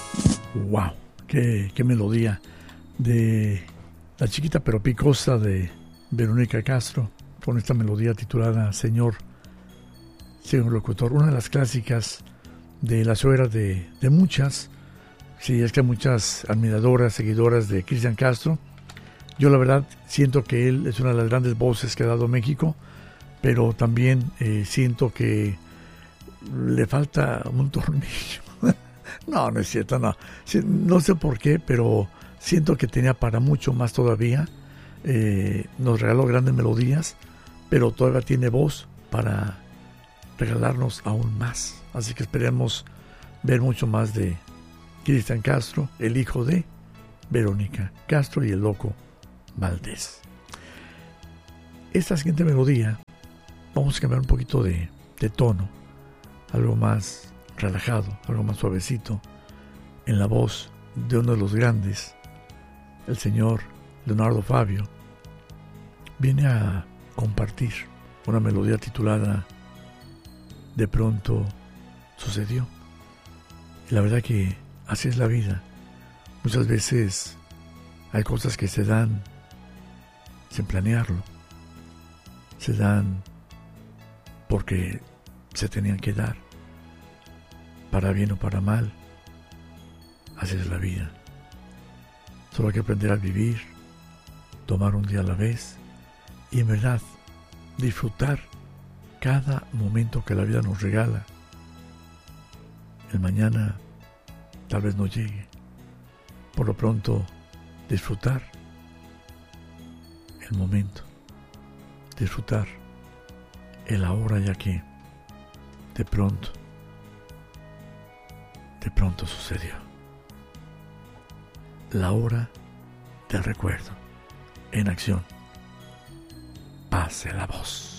Wow, qué melodía de La chiquita pero picosa de Verónica Castro, con esta melodía titulada Señor Locutor, una de las clásicas de la suegra de muchas. Sí, es que hay muchas admiradoras, seguidoras de Cristian Castro. Yo la verdad siento que él es una de las grandes voces que ha dado México, pero también siento que le falta un tornillo. No, no es cierto, no. Sí, no sé por qué, pero siento que tenía para mucho más todavía. Nos regaló grandes melodías, pero todavía tiene voz para regalarnos aún más. Así que esperemos ver mucho más de Cristian Castro, el hijo de Verónica Castro y el loco Valdés. Esta siguiente melodía, vamos a cambiar un poquito de tono, algo más relajado, algo más suavecito, en la voz de uno de los grandes, el señor Leonardo Fabio. Viene a compartir una melodía titulada De pronto sucedió. Y la verdad que así es la vida. Muchas veces hay cosas que se dan sin planearlo, se dan porque se tenían que dar, para bien o para mal. Así es la vida. Solo hay que aprender a vivir, tomar un día a la vez y en verdad disfrutar cada momento que la vida nos regala. El mañana tal vez no llegue. Por lo pronto, disfrutar el momento, disfrutar el ahora, ya que de pronto sucedió. La hora del recuerdo en acción. Pase la voz.